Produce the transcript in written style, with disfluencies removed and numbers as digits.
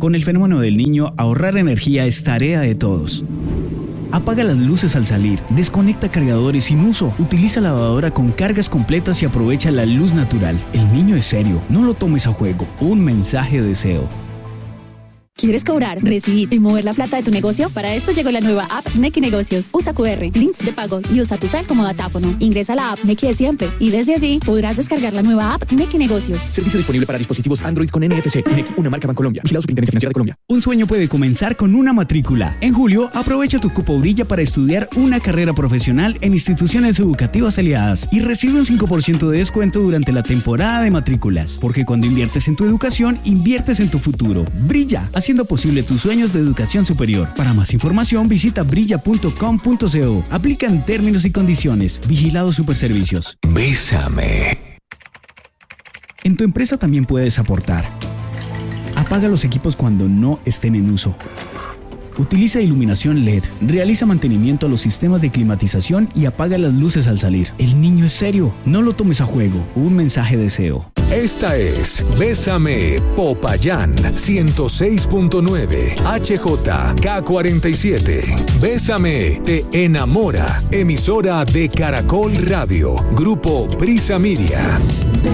Con el fenómeno del Niño, ahorrar energía es tarea de todos. Apaga las luces al salir, desconecta cargadores sin uso, utiliza lavadora con cargas completas y aprovecha la luz natural. El niño es serio, no lo tomes a juego. Un mensaje de deseo. ¿Quieres cobrar, recibir y mover la plata de tu negocio? Para esto llegó la nueva app Nequi Negocios. Usa QR, links de pago y usa tu cel como datáfono. Ingresa a la app Nequi de siempre y desde allí podrás descargar la nueva app Nequi Negocios. Servicio disponible para dispositivos Android con NFC. Nequi, una marca Bancolombia. Vigilado Superintendencia Financiera de Colombia. Un sueño puede comenzar con una matrícula. En julio, aprovecha tu cupo Brilla para estudiar una carrera profesional en instituciones educativas aliadas y recibe un 5% de descuento durante la temporada de matrículas. Porque cuando inviertes en tu educación, inviertes en tu futuro. Brilla, haciendo posible tus sueños de educación superior. Para más información, visita brilla.com.co. Aplican términos y condiciones. Vigilado Superservicios. Bésame. En tu empresa también puedes aportar. Apaga los equipos cuando no estén en uso. Utiliza iluminación LED, realiza mantenimiento a los sistemas de climatización y apaga las luces al salir. El niño es serio, no lo tomes a juego. Un mensaje de deseo. Esta es Bésame Popayán 106.9 HJK47. Bésame te enamora. Emisora de Caracol Radio. Grupo Prisa Media.